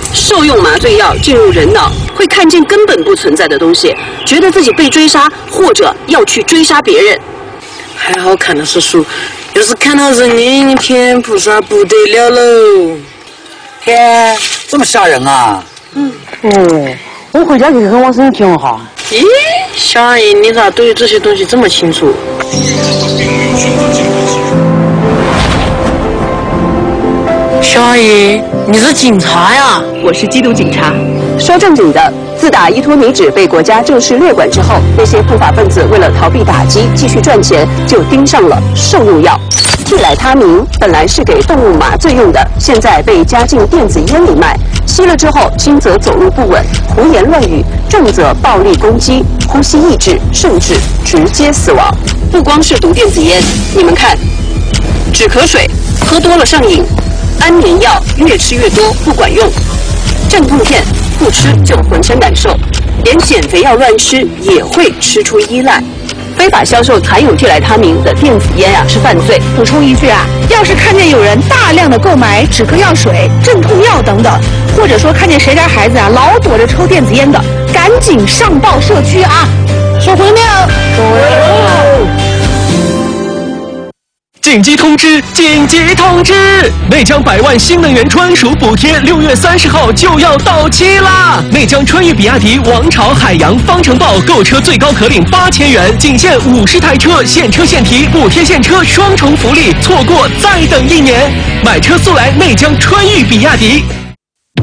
受用麻醉药进入人脑，会看见根本不存在的东西，觉得自己被追杀，或者要去追杀别人。 还好看的是书，要是看到人的影片，菩萨不得了喽！ 嘿，这么吓人啊！ 我回家去和我婶听哈。 咦，小阿姨，你咋对这些东西这么清楚？小阿姨，你是警察呀？ 我是缉毒警察。说正经的，自打依托米脂被国家正式列管之后，那些不法分子为了逃避打击、继续赚钱，就盯上了受用药。替来他明本来是给动物麻醉用的，现在被加进电子烟里卖。吸了之后，轻则走路不稳、胡言乱语，重则暴力攻击、呼吸抑制，甚至直接死亡。不光是毒电子烟，你们看，止咳水喝多了上瘾，安眠药越吃越多不管用，镇痛片不吃就浑身难受，连减肥药乱吃也会吃出依赖。非法销售含有替来他明的电子烟是犯罪。 补充一句要是看见有人大量的购买止咳药水、镇痛药等等，或者说看见谁家孩子老躲着抽电子烟的，赶紧上报社区收回没有？收回了。 紧急通知！紧急通知！内江100万新能源专属补贴6月30号就要到期啦！内江川渝比亚迪王朝海洋方程豹购车最高可领8000元，仅限50台车，现车现提，补贴现车双重福利，错过再等1年。买车速来内江川渝比亚迪。